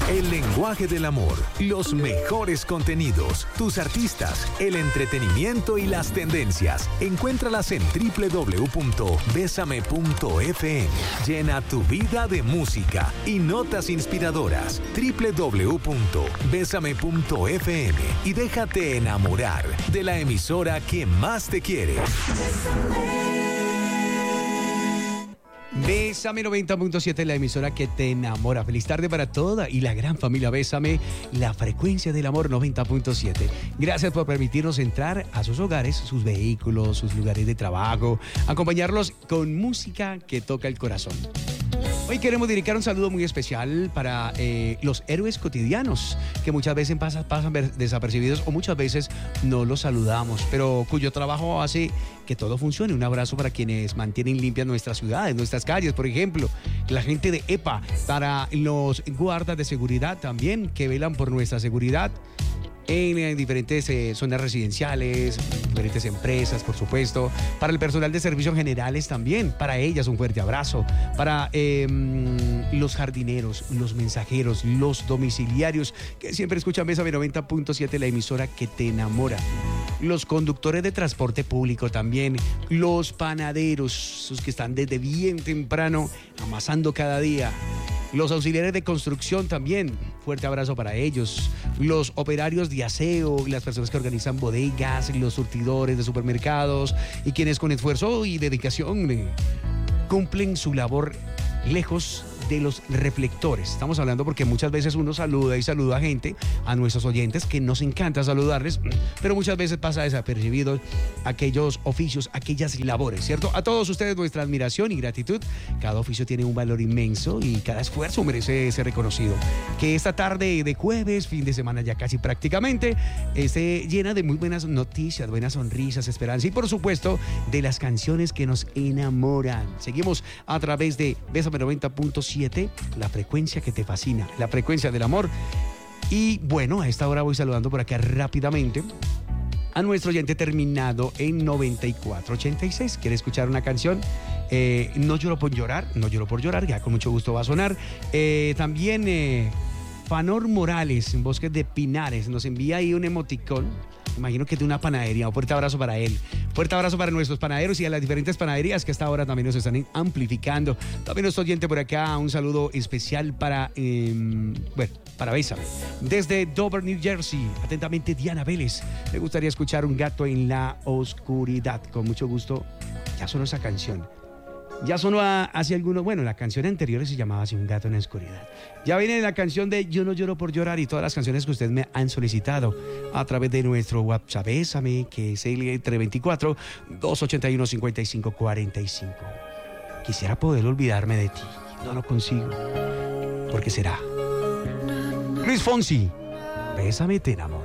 El lenguaje del amor, los mejores contenidos, tus artistas, el entretenimiento y las tendencias. Encuéntralas en www.besame.fm. Llena tu vida de música y notas inspiradoras. www.besame.fm y déjate enamorar de la emisora que más te quiere. Bésame 90.7, la emisora que te enamora. Feliz tarde para toda y la gran familia Bésame, la frecuencia del amor 90.7. Gracias por permitirnos entrar a sus hogares, sus vehículos, sus lugares de trabajo, acompañarlos con música que toca el corazón. Hoy queremos dedicar un saludo muy especial para los héroes cotidianos que muchas veces pasan desapercibidos o muchas veces no los saludamos, pero cuyo trabajo hace que todo funcione. Un abrazo para quienes mantienen limpias nuestras ciudades, nuestras calles, por ejemplo, la gente de EPA, para los guardas de seguridad también que velan por nuestra seguridad en diferentes zonas residenciales, diferentes empresas, por supuesto, para el personal de servicios generales también, para ellas un fuerte abrazo, para los jardineros, los mensajeros, los domiciliarios que siempre escuchan Bésame 90.7, la emisora que te enamora, los conductores de transporte público también, los panaderos, esos que están desde bien temprano amasando cada día, los auxiliares de construcción también, fuerte abrazo para ellos, los operarios de aseo, las personas que organizan bodegas, los surtidores de supermercados y quienes con esfuerzo y dedicación cumplen su labor lejos de los reflectores. Estamos hablando porque muchas veces uno saluda a gente, a nuestros oyentes, que nos encanta saludarles, pero muchas veces pasa desapercibidos aquellos oficios, aquellas labores, ¿cierto? A todos ustedes nuestra admiración y gratitud. Cada oficio tiene un valor inmenso y cada esfuerzo merece ser reconocido. Que esta tarde de jueves, fin de semana ya casi prácticamente, esté llena de muy buenas noticias, buenas sonrisas, esperanza y por supuesto de las canciones que nos enamoran. Seguimos a través de Bésame 90.7, la frecuencia que te fascina, la frecuencia del amor. Y bueno, a esta hora voy saludando por acá rápidamente a nuestro oyente terminado en 9486. ¿Quiere escuchar una canción? No lloro por llorar, ya con mucho gusto va a sonar. También Fanor Morales, en Bosques de Pinares, nos envía ahí un emoticón. Imagino que de una panadería. Un fuerte abrazo para él. Fuerte abrazo para nuestros panaderos y a las diferentes panaderías que hasta ahora también nos están amplificando. También nuestro oyente por acá, un saludo especial para Bésame. Desde Dover, New Jersey, atentamente Diana Vélez. Me gustaría escuchar Un gato en la oscuridad. Con mucho gusto, ya sonó esa canción. Ya sonó hace algunos, la canción anterior se llamaba así, Un gato en la oscuridad. Ya viene la canción de Yo no lloro por llorar y todas las canciones que ustedes me han solicitado a través de nuestro WhatsApp Bésame, que es el 324-281-5545. Quisiera poder olvidarme de ti, no lo consigo. ¿Por qué será? Luis Fonsi, Bésame, te enamoro.